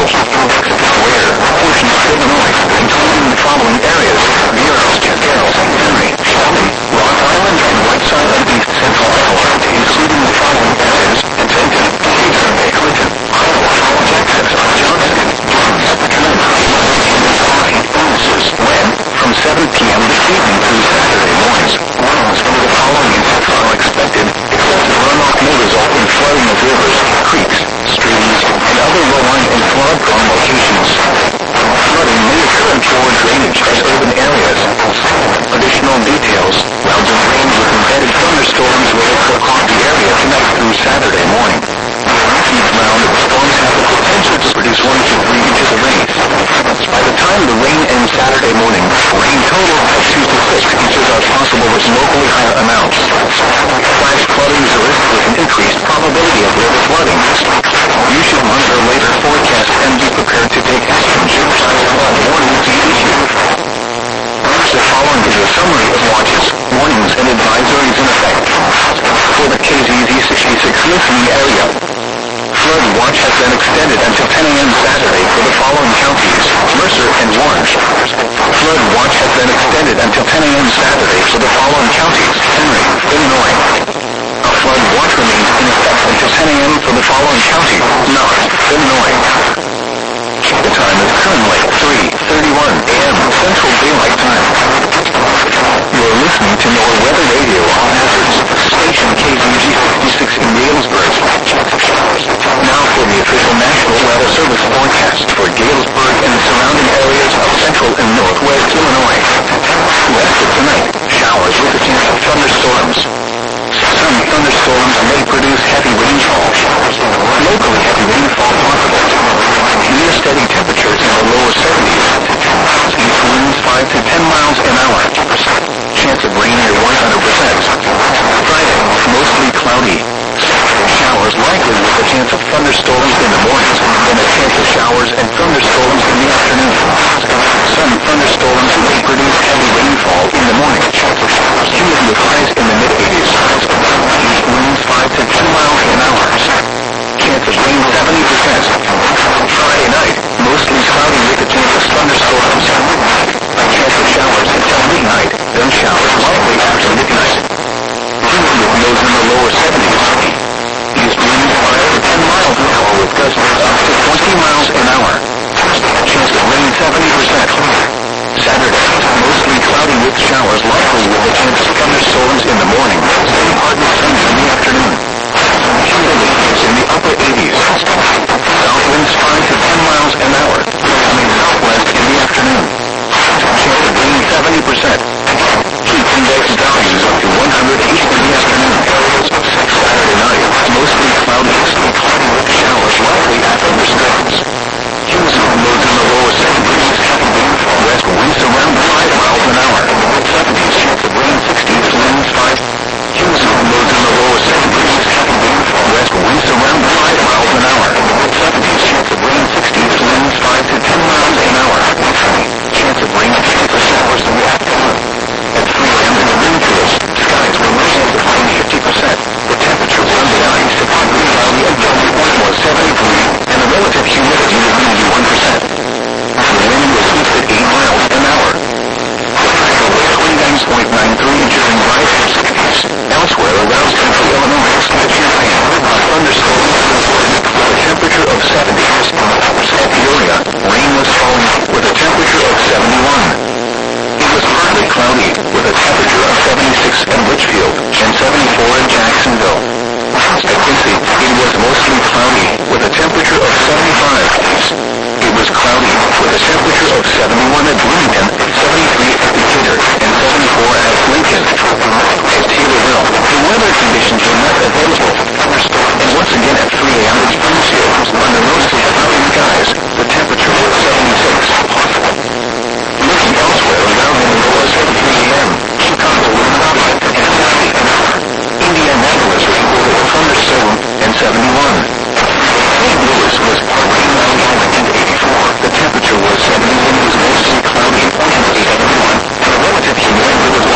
Where portions of Illinois, including the following areas: Garrison, Henry, Shelby, Rock Island, and Whiteside of East Central Iowa, including the following areas: Denton, Cleveland, Clinton, Iowa, Texas, Johnson, bonuses when, from 7 p.m. this evening through Saturday mornings, runoffs from the following events are expected. Excessive runoff may result in flooding of rivers, creeks, streams, and other low-lying and flood-prone locations. Flooding may occur in poor drainage and urban areas. Additional details: rounds of rain with embedded thunderstorms will occur across the area tonight through Saturday morning. Each round of storms have the potential to produce 1 to 3 inches of rain. By the time the rain ends Saturday morning, rain total of 2 to 6 inches are possible with locally higher amounts. Flash flooding is a risk with an increased probability of river flooding. You should monitor later forecasts and be prepared to take action should flood warnings be issued. The following is a summary of watches, warnings, and advisories in effect. For the KZZ 66 listening area, flood watch has been extended until 10 a.m. Saturday for the following counties: Mercer and Warren. Flood watch has been extended until 10 a.m. Saturday for the following counties: Henry, Illinois. A flood watch remains in effect until 10 a.m. for the following county: North, Illinois. The time is currently 3:31 a.m. Central Daylight Time. You're listening to NOAA Weather Radio All Hazards, station KZG 66 in Galesburg. Now for the official National Weather Service forecast for Galesburg and the surrounding areas of central and northwest Illinois. West of tonight, showers with a chance of thunderstorms. Some thunderstorms may produce heavy rainfall. Locally heavy rainfall possible. Near steady temperatures in the lower 70s. East winds 5 to 10 miles an hour. Chance of rain near 100%. Friday, mostly cloudy. Showers likely with a chance of thunderstorms in the mornings, and a chance of showers and thunderstorms in the afternoon. Some thunderstorms may produce heavy rainfall in the morning. Humidity with highs in the mid-80s. East winds 5 to 10 miles an hour. Chance of rain 70%. Friday night, mostly cloudy with a chance of thunderstorms. A chance of showers until midnight, then showers likely after midnight. Humidity with lows in the lower 70s. East winds 5 to 10 miles an hour with gusts up to 20 miles an hour. Chance of rain 70%. Saturday, mostly cloudy with showers likely with a chance of thunderstorms in the morning. Partly sunny in the afternoon. Humidity is in the upper 80s. South winds 5 to 10 miles an hour. Coming southwest in the afternoon. Chance of rain 70%. Heat index values up to 108 in the afternoon. Saturday night, mostly cloudy with showers likely at thunderstorms. Humidity lows in the lower 70s. West winds around 5 miles an hour. 70s, chance of rain 60s, winds 5. Humidity lows in the lower 70s. West winds around 5 miles an hour. 70s, chance of rain 60s, winds 5 to 10 miles an hour. Chance of rain 50% worse in the afternoon. At 3 a.m. in the wind chills, skies will mostly decline 50%. The temperature will be 96 degrees valley and the wind was 73, and the relative humidity will be 91%. The wind was east at 8 miles an hour. The pressure was 29.93 inches in Rice. Elsewhere around central Illinois, at Champaign, a thunderstorm was reported with a temperature of 70. At Peoria, rain was falling with a temperature of 71. It was partly cloudy with a temperature of 76 in Litchfield and 74 in Jacksonville. At Quincy, it was mostly cloudy with a temperature of 75. It was cloudy with a temperature of 71 at Bloomington, 73 at Decatur, and 74 at Lincoln.